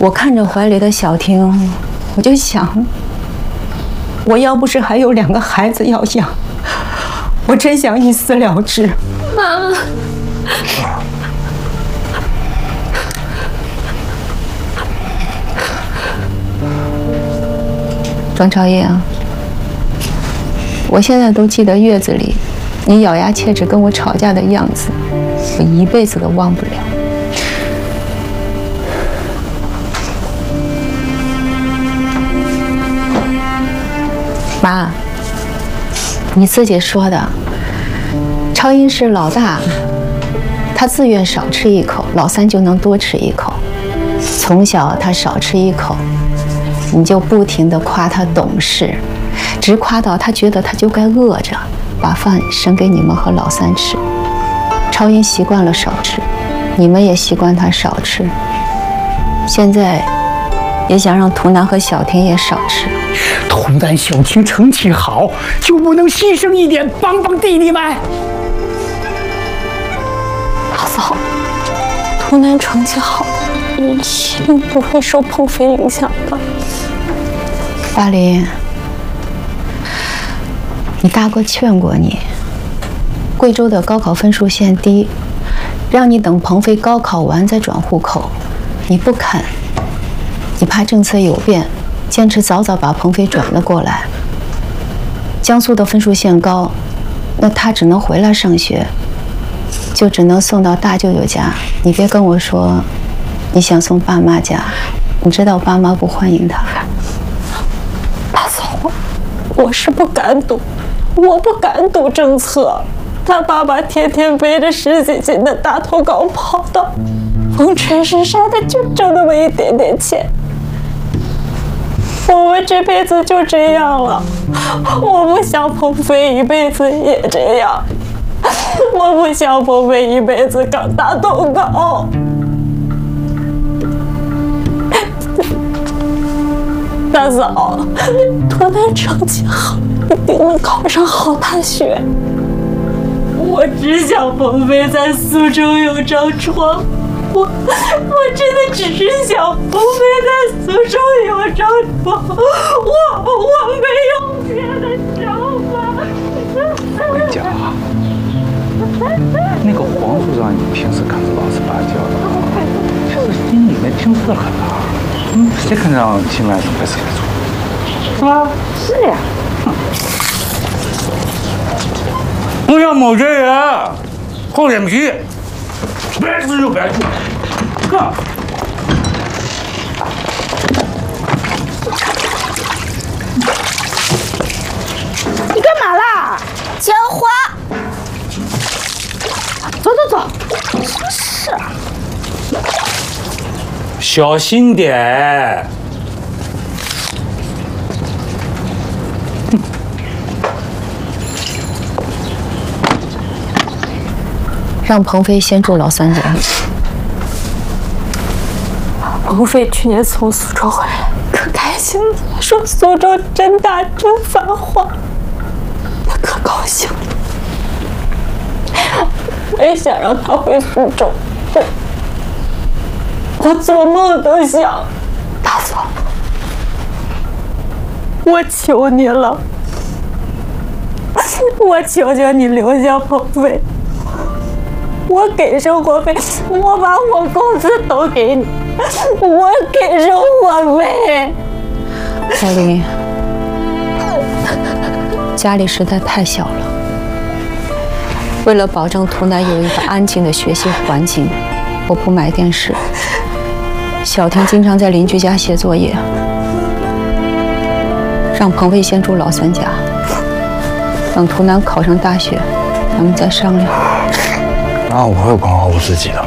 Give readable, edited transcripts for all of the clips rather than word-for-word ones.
我看着怀里的小婷，我就想，我要不是还有2个孩子要养，我真想一死了之。 妈， 庄朝英，我现在都记得月子里你咬牙切齿跟我吵架的样子，我一辈子都忘不了。妈，你自己说的，超英是老大，他自愿少吃一口，老三就能多吃一口。从小他少吃一口，你就不停地夸他懂事，直夸到他觉得他就该饿着，把饭省给你们和老三吃。超英习惯了少吃，你们也习惯他少吃，现在也想让图南和小婷也少吃。 图南、小婷成绩好，就不能牺牲一点帮帮弟弟们？ 大嫂，图南成绩好，一定不会受鹏飞影响的。 巴林，你大哥劝过你，贵州的高考分数线低，让你等鹏飞高考完再转户口，你不肯，你怕政策有变，坚持早早把鹏飞转了过来。江苏的分数线高，那他只能回来上学，就只能送到大舅舅家。你别跟我说你想送爸妈家，你知道爸妈不欢迎他。 大嫂，我是不敢赌，我不敢赌政策。他爸爸天天背着10几斤的大头糕跑的，风吹日晒的，就挣那么一点点钱。我们这辈子就这样了，我不想鹏飞一辈子也这样，我不想鹏飞一辈子搞大头糕。大嫂，图南成绩好，一定能考上好大学。我只想鹏飞在苏州有张床，我真的只是想鹏飞在苏州有张床，我没有别的想法。 我跟你讲啊，那个黄组长，你平时看着老实巴交的，其实心里面精实很啊。谁肯让新来生在谁做，是吧？ 是呀。 不像某些人厚脸皮，白吃就白做。看， 你干嘛啦？ 浇花。 走走走，真是。 小心点。 让鹏飞先住老三家。 鹏飞去年从苏州回来，可开心了，说苏州真大真繁华，他可高兴了。我也想让他回苏州，我做梦都想。大嫂，我求你了，我求求你留下鹏飞。我给生活费，我把我工资都给你，我给生活费。 小林，家里实在太小了，为了保证图南有一个安静的学习环境，我不买电视。小婷经常在邻居家写作业，让鹏飞先住老三家，等图南考上大学，咱们再商量。 那我会管好我自己的。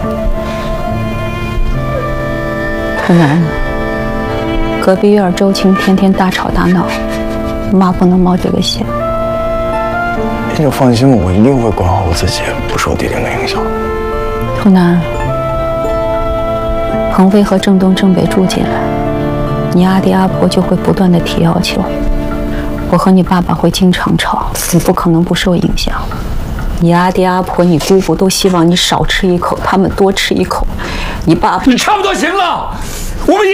图南，隔壁院周青天天大吵大闹，妈不能冒这个险。 你就放心吧，我一定会管好我自己，不受弟弟们影响。 图南，鹏飞和郑东、郑北住进来，你阿爹阿婆就会不断的提要求，我和你爸爸会经常吵，你不可能不受影响。你阿爹阿婆、你姑姑都希望你少吃一口，他们多吃一口。你爸爸， 你差不多行了，我们。